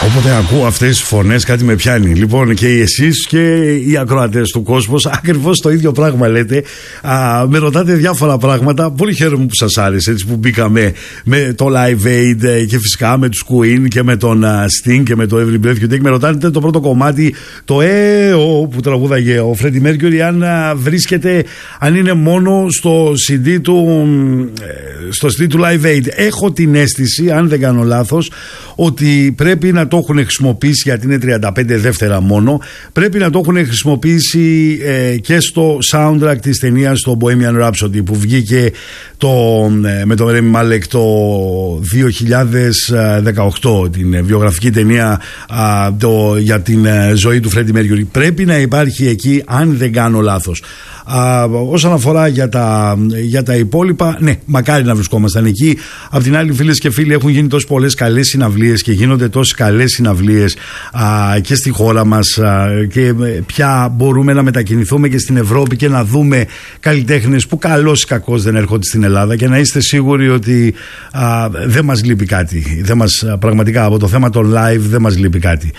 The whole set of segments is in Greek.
Όποτε ακούω αυτές τις φωνές κάτι με πιάνει. Λοιπόν, και εσείς και οι ακροατές του κόσμου ακριβώς το ίδιο πράγμα λέτε. Με ρωτάτε διάφορα πράγματα. Πολύ χαίρομαι που σας άρεσε, έτσι, που μπήκαμε με το Live Aid και φυσικά με τους Queen και με τον Sting και με το Every Breath You Take. Με ρωτάτε το πρώτο κομμάτι, το που τραγούδαγε ο Freddie Mercury, αν βρίσκεται, αν είναι μόνο στο CD του Live Aid. Έχω την αίσθηση, αν δεν κάνω λάθος, ότι πρέπει να το έχουν χρησιμοποιήσει, γιατί είναι 35 δεύτερα μόνο, πρέπει να το έχουν χρησιμοποιήσει και στο soundtrack της ταινίας το Bohemian Rhapsody που βγήκε με τον Rami Malek το 2018, την βιογραφική ταινία για την ζωή του Freddie Mercury. Πρέπει να υπάρχει εκεί, αν δεν κάνω λάθος. Όσον αφορά για τα υπόλοιπα, ναι, μακάρι να βρισκόμασταν εκεί. Απ' την άλλη, φίλες και φίλοι, έχουν γίνει τόσες πολλές καλές συναυλίες και γίνονται τόσες καλές συναυλίες και στη χώρα μας, και πια μπορούμε να μετακινηθούμε και στην Ευρώπη και να δούμε καλλιτέχνες που καλώς ή κακώς δεν έρχονται στην Ελλάδα, και να είστε σίγουροι ότι δεν μας λείπει κάτι. Πραγματικά από το θέμα των live δεν μας λείπει κάτι.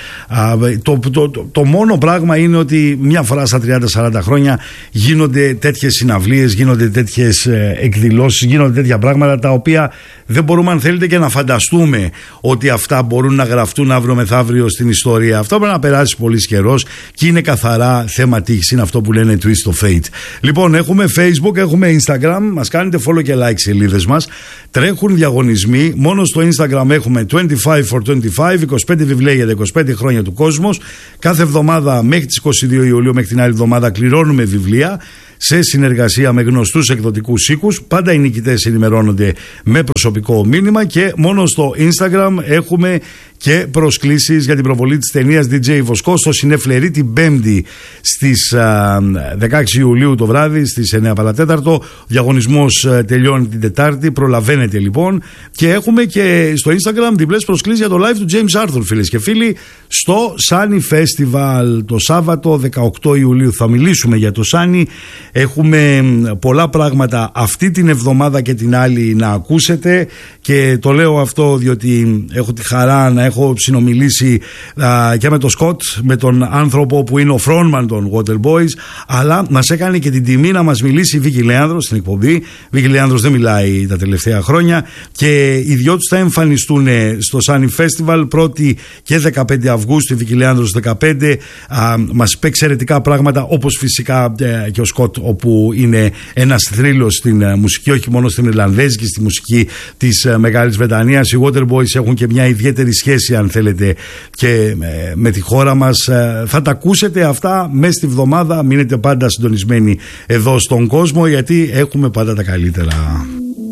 Το μόνο πράγμα είναι ότι μια φορά στα 30-40 χρόνια γίνονται τέτοιες συναυλίες, γίνονται τέτοιες εκδηλώσεις, γίνονται τέτοια πράγματα τα οποία δεν μπορούμε, αν θέλετε, και να φανταστούμε ότι αυτά μπορούν να γραφτούν αύριο μεθαύριο στην ιστορία. Αυτό πρέπει να περάσει πολύς καιρός και είναι καθαρά θέμα τύχης. Είναι αυτό που λένε twist of fate. Λοιπόν, έχουμε Facebook, έχουμε Instagram, μας κάνετε follow και like σελίδες μας. Τρέχουν διαγωνισμοί. Μόνο στο Instagram έχουμε 25 for 25, 25 βιβλία για τα 25 χρόνια του κόσμος. Κάθε εβδομάδα μέχρι τις 22 Ιουλίου, μέχρι την άλλη εβδομάδα, κληρώνουμε βιβλία σε συνεργασία με γνωστούς εκδοτικούς οίκους. Πάντα οι νικητές ενημερώνονται με προσωπικό μήνυμα, και μόνο στο Instagram έχουμε και προσκλήσεις για την προβολή της ταινίας DJ Βοσκό στο Σινεφλερί την Πέμπτη στις 16 Ιουλίου το βράδυ στις 9 παρατέταρτο. Ο διαγωνισμός τελειώνει την Τετάρτη, προλαβαίνετε λοιπόν. Και έχουμε και στο Instagram διπλές προσκλήσεις για το live του James Arthur, φίλες και φίλοι, στο Sunny Festival το Σάββατο 18 Ιουλίου. Θα μιλήσουμε για το Sunny. Έχουμε πολλά πράγματα αυτή την εβδομάδα και την άλλη να ακούσετε, και το λέω αυτό διότι έχω τη χαρά να έχω συνομιλήσει και με τον Σκοτ, με τον άνθρωπο που είναι ο frontman των Waterboys, αλλά μας έκανε και την τιμή να μας μιλήσει η Βίκη Λέανδρος στην εκπομπή. Βίκη Λέανδρος δεν μιλάει τα τελευταία χρόνια, και οι δυο τους θα εμφανιστούν στο Sunny Festival 1η και 15 Αυγούστου. Η Βίκη Λέανδρος 15 μας είπε εξαιρετικά πράγματα, όπως φυσικά και ο Σκοτ, όπου είναι ένας θρύλος στην μουσική, όχι μόνο στην Ιρλανδέζικη, στη μουσική της Μεγάλης Βρετανίας. Οι Waterboys έχουν και μια ιδιαίτερη σχέση, αν θέλετε, και με τη χώρα μας. Θα τα ακούσετε αυτά μέσα στη βδομάδα. Μείνετε πάντα συντονισμένοι εδώ στον κόσμο, γιατί έχουμε πάντα τα καλύτερα.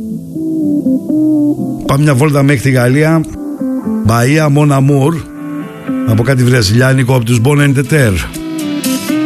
Πάμε μια βόλτα μέχρι τη Γαλλία. Bahia Mon Amour, από κάτι βραζιλιάνικο από τους Bon Entender.